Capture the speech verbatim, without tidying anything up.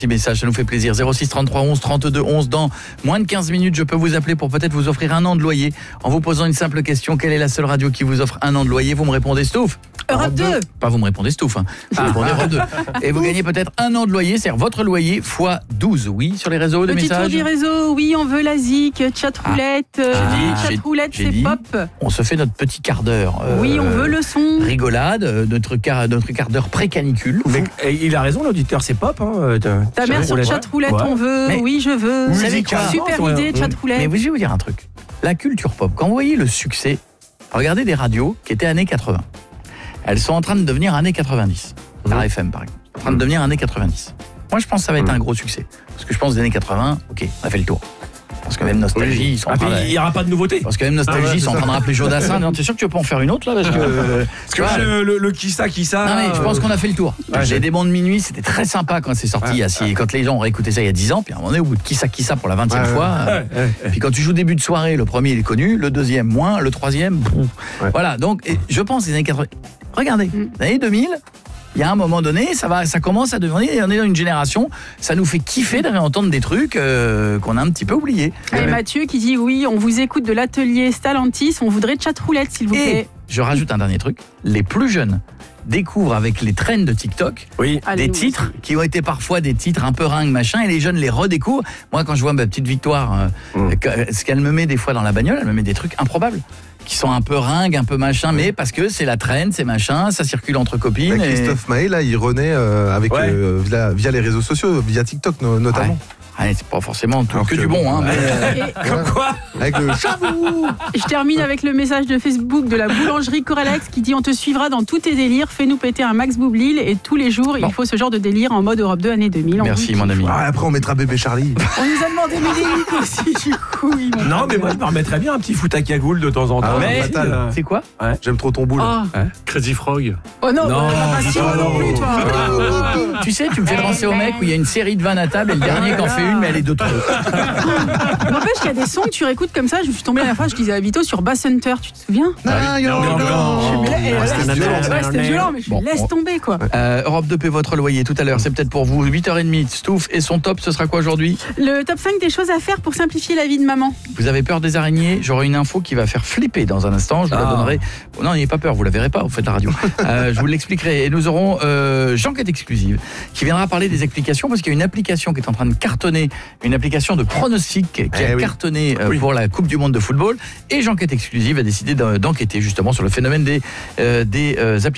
Petit message, ça nous fait plaisir. zéro six trente-trois onze trente-deux onze. Dans moins de quinze minutes, je peux vous appeler pour peut-être vous offrir un an de loyer en vous posant une simple question. Quelle est la seule radio qui vous offre un an de loyer? Vous me répondez Stouff. Europe deux. Pas vous me répondez Stouff, hein. Vous répondez Europe deux. Et vous gagnez peut-être un an de loyer, c'est-à-dire votre loyer fois douze. Oui, sur les réseaux, des Petit messages. tour du réseau, oui, on veut la zik, chatroulette, Ah, euh, j'ai- chatroulette, j'ai c'est dit, pop. On se fait notre petit quart d'heure. euh, Oui, on veut le son. Rigolade, euh, notre quart, notre quart d'heure pré-canicule. Mais et il a raison, l'auditeur, c'est pop. Hein, euh, Ta mère sur chatroulette. chatroulette, Ouais. on veut, Mais- oui, je veux. Vous savez quoi Super Ouais. idée, Mmh. chatroulette. Mais je vais vous dire un truc. La culture pop, quand vous voyez le succès, regardez des radios qui étaient années quatre-vingts. Elles sont en train de devenir années quatre-vingt-dix. Mmh. La F M, par exemple. En train de devenir années quatre-vingt-dix. Moi, je pense que ça va être Mmh. un gros succès. Parce que je pense des années quatre-vins, ok, on a fait le tour. Parce que même Nostalgie, ils sont en Ah, puis, train de... il n'y aura pas de nouveauté. Parce que même Nostalgie, Ah ouais, ils sont en c'est train de rappeler Jodassin. Non, t'es sûr que tu veux pas en faire une autre, là? Parce que... Parce que Ouais. le, le, le qui ça, qui ça. Non mais je pense euh, qu'on a fait le tour. Ouais, J'ai j'ai- des bons de minuit, c'était très sympa quand c'est sorti. Ouais, il y a six- Quand les gens ont réécouté ça il y a dix ans, puis à un moment donné, au bout de qui ça, qui ça pour la vingtième Ouais, ouais. fois. euh, ouais, ouais, ouais. Puis quand tu joues début de soirée, le premier il est connu, le deuxième moins, le troisième. Pff. Ouais. Voilà, donc et je pense les années quatre-vingts. Regardez, Mm. les années deux mille, il y a un moment donné, ça va, ça commence à devenir. On est dans une génération, ça nous fait kiffer de réentendre des trucs euh, qu'on a un petit peu oubliés. Et Mathieu qui dit oui, on vous écoute de l'atelier Stellantis, on voudrait chatroulette, s'il vous Et plaît. je rajoute un dernier truc, les plus jeunes découvrent avec les trends de TikTok Oui. Allez, des nous titres qui ont été parfois des titres un peu ringues machin et les jeunes les redécouvrent. Moi quand je vois ma petite Victoire euh, Mm. que- ce qu'elle me met des fois dans la bagnole, elle me met des trucs improbables qui sont un peu ringues, un peu machin, mais parce que c'est la trend, c'est machin, ça circule entre copines. Bah, et- Christophe Maé, là, il renaît euh, avec, Ouais. euh, via, via les réseaux sociaux, via TikTok no- notamment. Ouais, c'est pas forcément tout Alors que, que du bon, hein, bon, mais, euh, Et Comme quoi Avec le chavou. je termine avec le message de Facebook de la boulangerie Coralex qui dit on te suivra dans tous tes délires, fais-nous péter un Max Boublil et tous les jours Bon. il faut ce genre de délire en mode Europe deux année deux mille. On merci vous mon ami. Ah, après, on mettra bébé Charlie. On nous a demandé Médélique aussi, du coup. ils m'ont- Non, mais moi, je me remettrais bien un petit foot à cagoule de temps en temps. Ah, Mais fatal. euh, c'est quoi? J'aime trop ton boule. Oh, Crazy Frog. oh non, Non, bah, pas si non, haut non non. plus, toi. Tu sais, tu me fais penser au mec où il y a une série de vannes à table et le dernier qui en fait une, mais elle est de trop. N'empêche qu'il y a des sons que tu réécoutes comme ça. Je suis tombée la dernière fois, je disais à Vito sur Bass Hunter, tu te souviens? Ah, yo, non, yo. non. Je suis- et là, c'était c'était violent, ouais, c'était violent, mais je Bon, laisse on- tomber quoi. Euh, Europe deux paie votre loyer tout à l'heure, c'est peut-être pour vous. huit heures trente, Stouff et son top, ce sera quoi aujourd'hui? Le top cinq des choses à faire pour simplifier la vie de maman. Vous avez peur des araignées? J'aurai une info qui va faire flipper dans un instant. Je vous la Ah. donnerai. Oh non, n'ayez pas peur, vous la verrez pas, vous faites la radio. Euh, je vous l'expliquerai. Et nous aurons euh, Jean-Quête Exclusive qui viendra parler des applications parce qu'il y a une application qui est en train de cartonner, une application de pronostic qui Eh a oui. cartonné euh, Oui. pour la Coupe du Monde de football. Et Jean-Quête Exclusive a décidé d'en- d'enquêter justement sur le phénomène des, euh, des euh, applications.